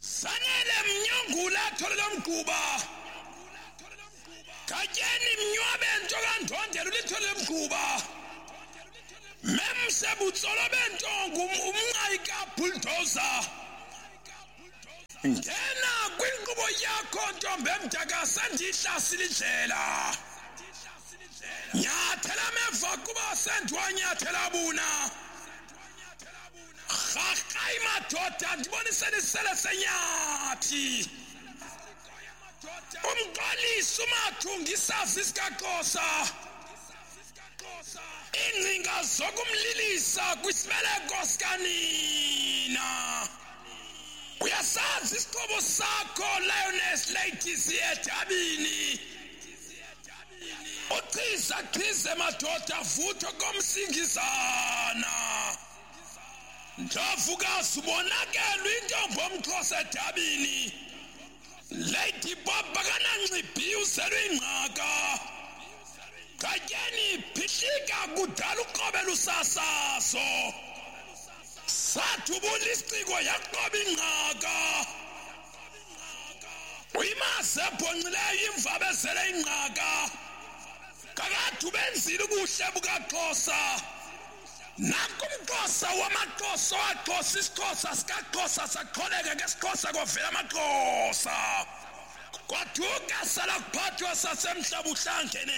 sanele mnyongula tholela mgquba kajeni mnywabe nto kandondela ulithole mgquba memse butsolo bentongo umnqayika bulldozer ngena kwinkqubo yakho ntombi emdakasa ndihlasile indlela nyathela meva kuba sendwanyathela buna rhakai madoda ndiboniseni isisele senyathi umqalisi umathunga isazi sikaXhosa ingcinga zokumlilisa kwisibeleko sikanina uyasazi isixhobo sakho Lioness Ladies edabini uchiza chize madoda vutho komsingizana ndavukazi ubonakelwa intombi omXhosa edabini Lady Bob kananxibi uselwe ingqaka kajeni phishika kudala uqobela usasaso sathubula isiciko yaqoba ingqaka uyimaze ebhonqileyo imvabezele ingqaka kakade ubenzile ubuhle bukaXhosa nakumXhosa wamaXhosa waxhosa isiXhosa sikaXhosa saqholeka ngesiXhosa kovela amaXhosa kwaduka sala kuphathwa sasemhlaba uhlangene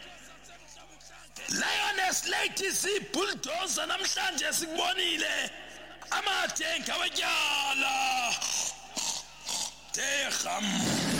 Lioness Ladies bulldozer namhlanje sikubonile amathe ngawetyala teham